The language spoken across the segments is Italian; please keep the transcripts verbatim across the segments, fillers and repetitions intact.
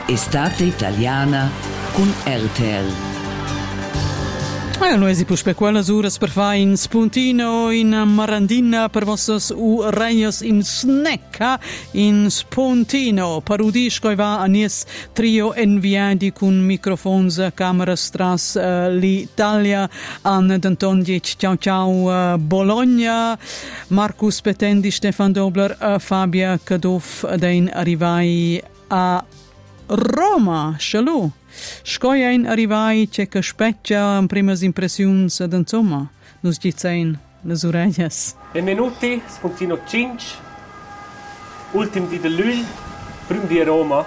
Estate italiana con R T L. E noi si può per quelle ore per fare in spuntino, in marandina per vostre orecchie, in snecca, in spuntino. Parudisco e va a nies trio inviati con microfons, cameras tras uh, l'Italia, an Danton diec ciao ciao uh, Bologna, Marcus Petendi, Stefan Dobler, uh, Fabia Kadoff, dein arrivai a Roma. Shalom. Scoiain arrivai c'è che specchia primas impressions ad insomma nos dicein les orelles. Benvenuti, spuntino cinque, ultim di de luglio, prim di Roma.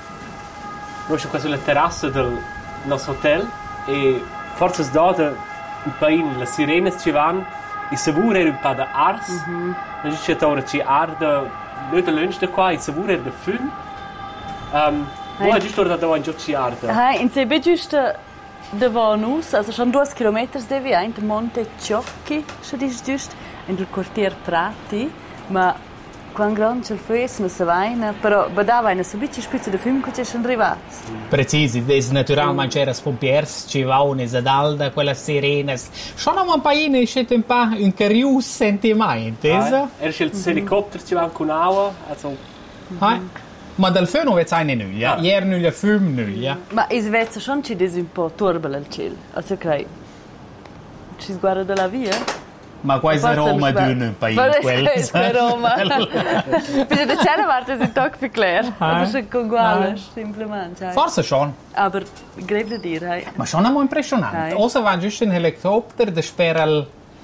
Noi siamo qua sulla terrazza del nostro hotel e forse da un paio le sirene ci vanno e savur era un po' da ars. Mm-hmm. Non c'è ora ci arde, noi da lunch da qua e savur era da film. Um, Wo hast du da ein Giocciarda? Ah, in Sebe giusto davon us, also schon due chilometri devi in Monte Ciocchi, se dici giusto, in il quartier Prati, ma quan grande ce fes, non se vaina, però badava una subici spizzo di film che ci sono arrivati. Precisi, des naturalmente c'era spompiers, ci va un esadalda, quella sirenes. Sono un paio scete un po' un curious sentimento, intesa? Er c'è il elicottero ci va con acqua, also. Ah. Ma dal film non vedi nulla, ah. Ieri nulla, film nulla. Ma in Svezia schon ci des un po' turbel al cielo, also crei. Ci sguarda dalla via? Ma qua è Roma di un paese. Quella è Roma. Perché da c'era parte si tocca più chiaro. Also schon con guarda, semplicemente. Forse schon. Aber grev da dire. Ma schon un po' impressionante. Osa va giusto in helicopter da spera al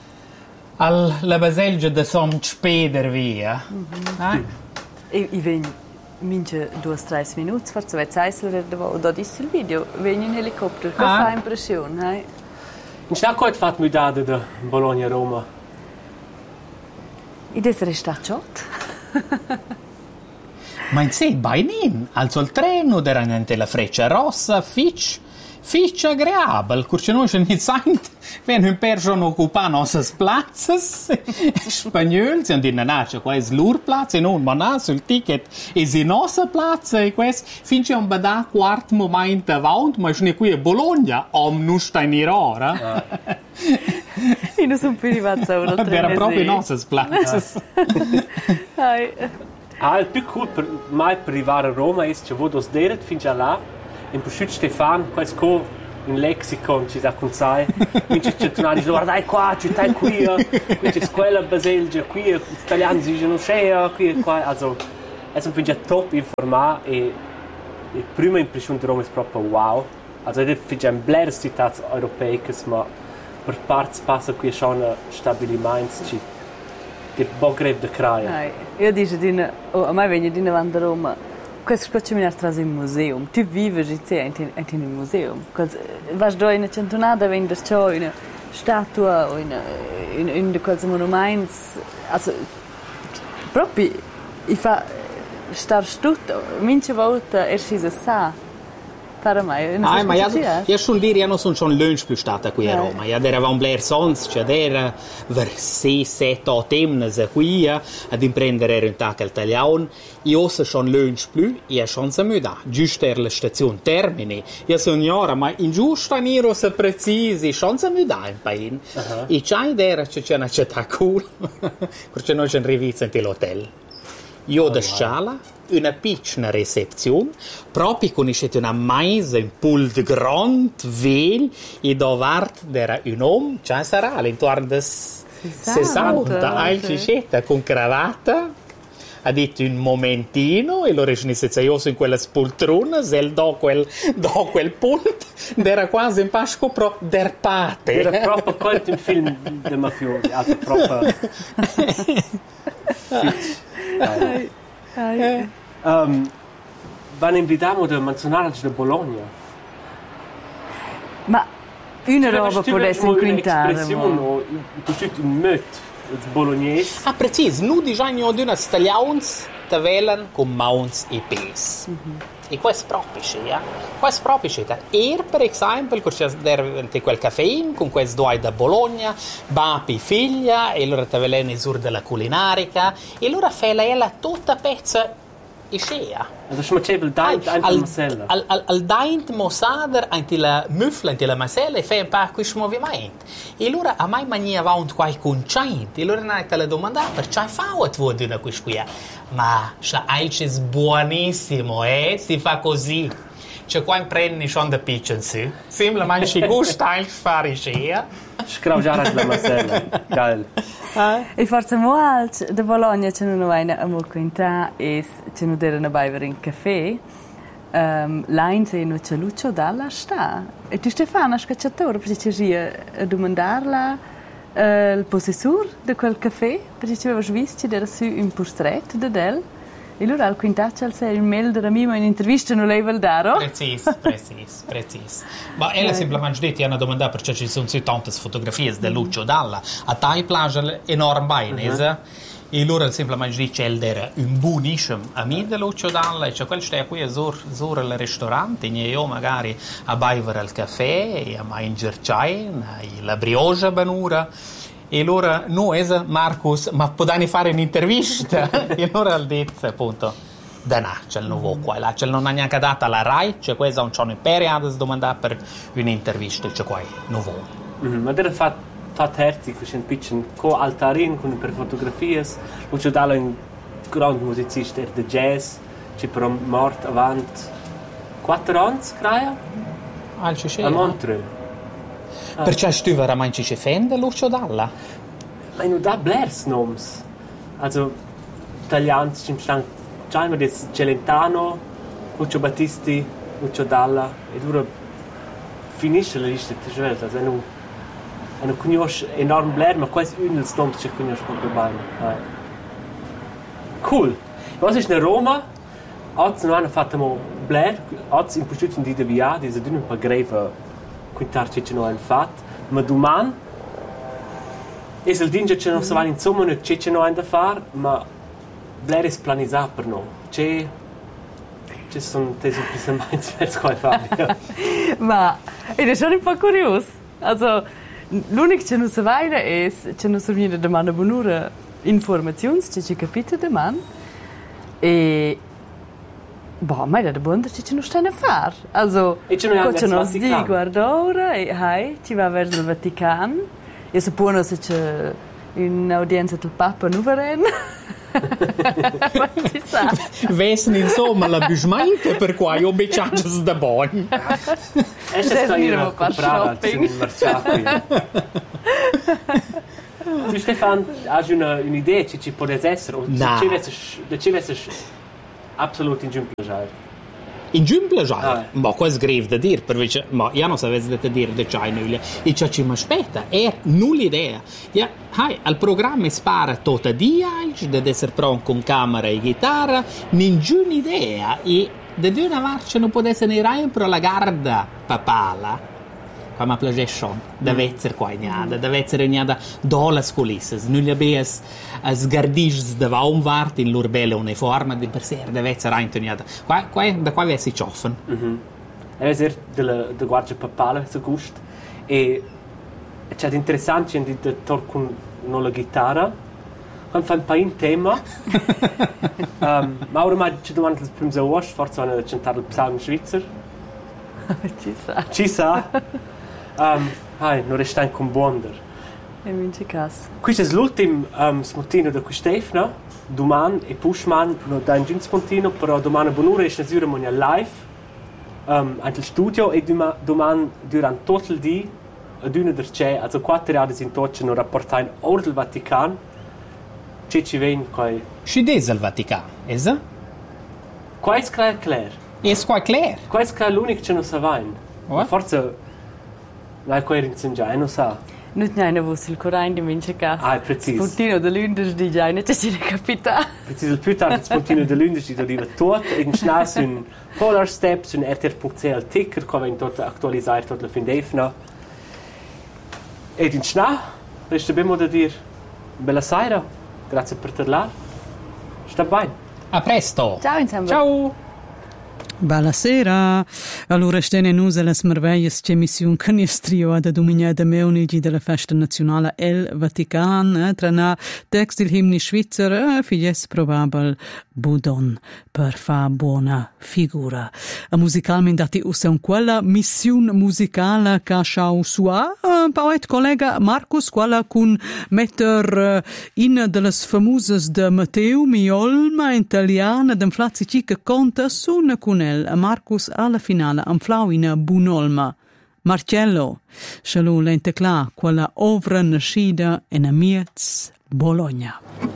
al la baselgia da som speder via. Mhm. E i vegni mince due o tre minuti, forse vai a essere da disse il video, vieni in elicottero, che ah. fa impressione, eh? Non c'è ancora fatto mudare da Bologna a Roma? Ed essere stato Ma in sé, beinin, alzo il treno, deraniente la freccia rossa, fitch, fitch agreabel, curce noi ce ne saint, vengono in persona occupare nostre plazzas, spagnoli, siamo di nanaccia, qua è l'urplatz, e non, ma no, sul ticket, è la nostra plazza, e questo, finché un badà quart momento avanti, ma ne qui a Bologna, om non sta in errore. Io non sono più arrivato a una era proprio i nostri plazzas. Ah, il più cool per mai per arrivare a Roma è che voi dos deret finché là, in Pusciut Stefan, questo in lexicon ci sa consai, quindi c'è tornare dice guardai qua, ci stai qui, qui c'è quella baselgia, qui gli italiani dicono c'è, qui e qua, also è un finché top informato e la prima impressione di Roma è proprio wow, also è finché un blair città europea, ma per parte passa qui sono stabilimenti che un po' greve da craia. Io dico, a me viene di davanti a Roma. Questo faccio mi atrás in museum. Tu vivi in in un museum. Vas do in una centonada vender ciò in una statua o in in in qualche monumento. Also proprio i fa star stutto. Mince volta er si sa. Per me, ah, ma io, io sul dire io non sono schon lunch più stata qui a Roma. Io era un blair sons, cioè era ver sei sette otto temnes qui ad imprendere un tag al tagliaun. Io so schon lunch più, io schon samuda. Giusto er la stazione Termini. Io sono ora, ma in giusto nero se precisi, schon samuda in pain. E c'è idea che c'è una città cool. Perché noi c'è un rivizzo in l'hotel. Io da scala una piccola recepzione, proprio con una maisa in pool de grand vel e dovart era un uomo, cioè sarà all'intorno del sessanta, alcicetta con cravatta, ha detto un momentino e lo recensezza io in quella spoltrona, se do quel do quel pult, era quasi un po' scopro der parte. Era proprio quel un film di mafiosi, also proprio Ai, ai. Um, vanno invitiamo da Manzonarci da Bologna. Ma una roba potesse inquintare. Un'espressione, un mot bolognese. Ah, preciso, noi diciamo di una staglions, tavelan con mauns e pes. Mm-hmm. E questo proprio c'è, questo proprio c'è. Er, per esempio, c'è quel caffein con questo due da Bologna, bapi figlia, e allora tavelene sur della culinarica, e allora fa la tutta pezza e scea. Also smacevel daint anche la masella. Al, al, al daint mossader anche la muffla anche la masella e fa un po' questo movimento. E allora a mai mania va un quai concint. E allora non te la domanda per c'hai fatto vuol dire questo qui. Ma sta alce è buonissimo, eh? Si fa così. C'è qua in prendi schon da pitchen sì. Sembra man ci gusta il fare scea. Scraugiare la masella. Geil. E forse molto da Bologna c'è una vaina a molto quinta e c'è una della bever in caffè. Um, L'Ain se non c'è Lucio dalla sta. E tu Stefano scacciatore perché ci sia a domandarla uh, il possessore di quel caffè perché ci aveva visto che era su un portrait da del. E allora al quintaccio c'è il mail da Ramimo in intervista non lei vuol dare? Precis, precis, precis. Ma ella semplicemente detto hanno domandato perché ci sono tante fotografie di Lucio Dalla a tai plage enorme bainese. E allora semplicemente dice che era un buonissimo amico di Lucio Dalla e c'è quel stai qui a sur sur al ristorante e io magari a bere il caffè e a mangiare chai, la brioche banura. E allora noi, Marcus, ma potrai fare un'intervista? E allora ha detto appunto, da no, c'è il nuovo qua, là, c'è non ha neanche data la Rai, c'è questa un c'è periode di domandare per un'intervista, c'è qua il nuovo. Mm-hmm. Ma era fatto fatto herzi, c'è un piccolo co altarin con per fotografie, Lucio Dalla è un grande musicista di jazz, c'è però morto avanti quattro anni, credo? Al c'è a Montreux. Ah. Perché tu veramente ci fende Lucio Dalla? Ma non da Blairs noms. Also, italiani ci stanno già ma des Celentano, Lucio Battisti, Lucio Dalla e dura finisce la lista di scelta. Also, non non conosce enorm Blair, ma quasi uno dei nomi che conosce proprio bene. Ah. Cool. Was ist in Roma? Oggi non hanno fatto Blair, oggi in postura di D B A, di un po' greve quintar che non hanno fatto, ma domani è il dinge che non si va insomma non c'è che non hanno da fare, ma Blair è planizzato per noi. C'è ci sono tesi semplicemente per come Fabio. Ma ed è schon un po' curioso. Also l'unico che non si va è che non si viene da mano buonura informazioni che ci capite da man e boh, ma è da buono che ci non stanno a fare. Also, cosa non si dice, guarda ora, e hai, ci va verso il Vaticano. Io suppongo che c'è un'audienza del Papa non verrà. Ma ci sa. Vesni, insomma, la bismante per cui io mi ciaccio da buono. E se stai a comprare nel mercato. Tu Stefan, hai un'idea che ci può essere? No. Ci vesse absolut in giumpla già. In giumpla già? Ah, eh. Ma questo è grave da dire, perché ma io non sapevo da dire di ciò nulla. E ciò ci mi aspetta, è nulla idea. Ja, hai, al programma spara tutta dia, deve essere pronto con camera e chitarra, nessuna idea. E da due una marcia non può essere né rai per la garda papala. Come piace schon, deve essere qua ignada, deve essere ignada dolle scolisses, non gli abbias sgardis da vaumvart in l'urbelle uniforme di per sé, deve essere ignada. Qua, qua, da qua vi si cioffen. Mhm. È vero della de guardia papale, se gust, e c'è interessante di de tor con no la chitarra, quando fa un po' in tema. um, ma ora mai ci domanda il primo zawash, forse vanno a cantare il psalm svizzero. Ci sa. Ci sa. Um, hai, non resta con Bonder. E vince caso. Questo è l'ultimo um, smontino da Stefano. Domani e Pushman non dà un smontino, però domani a buon'ora è una ceremonia live um, anche il studio e doma, domani durante tutto il giorno ad una der c'è, also quattro ore in tutto non rapportano ora del Vaticano c'è ci viene qua. Ci dese il Vaticano, esa? Qua è scritto chiaro. È qua chiaro? Qua è scritto l'unico che non sa vain. Forse la coerenza già, non sa. Non c'è una voce il Corain di vince caso. Ah, è preciso. Spontino dell'undici di già, non c'è si capita. Preciso, il più tardi spontino dell'undici di arriva tutto e in schnell su un Polar Steps, un R T R punto C L ticker, come in tutto attualizzare tutto la fin d'Efna. E in schnell, resta abbiamo da dire bella sera, grazie per te là. Sta bene. A presto. Ciao insieme. Ciao. Buonasera. Allora, stene nus alle smerveglies c'è missione canestrio ad dominare da meunigi della festa nazionale El Vatican, eh, tra na textil himni Svizzer, eh, figlies probabel budon per fa buona figura. A musicalmente dati usan quella missione musicale che schau sua, eh, poet collega Marcus, quella con metter eh, in delle famose de Matteo Miolma italiana dem flazzi che conta sun con Marcus alla finale am flauina Bunolma. Marcello, shalom lente cla, quella ovra nascida in Amiez, Bologna.